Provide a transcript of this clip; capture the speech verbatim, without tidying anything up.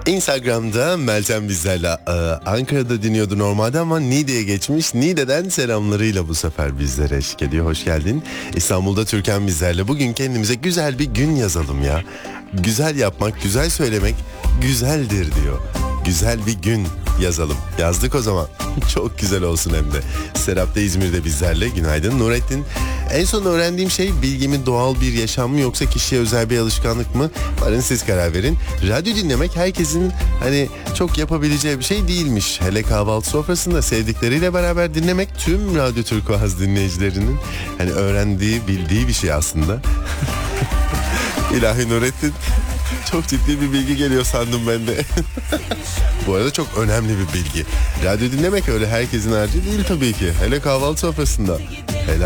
Instagram'da Meltem bizlerle e, Ankara'da dinliyordu normalde ama Niğde'ye geçmiş. Niğde'den selamlarıyla bu sefer bizlere eşlik ediyor. Hoş geldin. İstanbul'da Türkan bizlerle. Bugün kendimize güzel bir gün yazalım ya. Güzel yapmak, güzel söylemek güzeldir diyor. Güzel bir gün yazalım. Yazdık o zaman. Çok güzel olsun hem de. Serap da İzmir'de bizlerle. Günaydın. Nurettin. En son öğrendiğim şey bilgi mi, doğal bir yaşam mı yoksa kişiye özel bir alışkanlık mı? Varın siz karar verin. Radyo dinlemek herkesin hani çok yapabileceği bir şey değilmiş. Hele kahvaltı sofrasında sevdikleriyle beraber dinlemek tüm Radyo Turkuaz dinleyicilerinin hani öğrendiği, bildiği bir şey aslında. İlahi Nurettin. Çok ciddi bir bilgi geliyor sandım ben de. Bu arada çok önemli bir bilgi. Radyo dinlemek öyle herkesin harcı değil tabii ki. Hele kahvaltı sofrasında.